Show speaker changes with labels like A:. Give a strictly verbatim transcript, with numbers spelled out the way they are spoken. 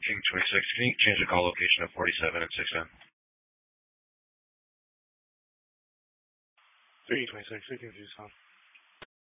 A: King twenty-six, can you change the call location to forty-seven and six M?
B: three twenty-six, we can do so.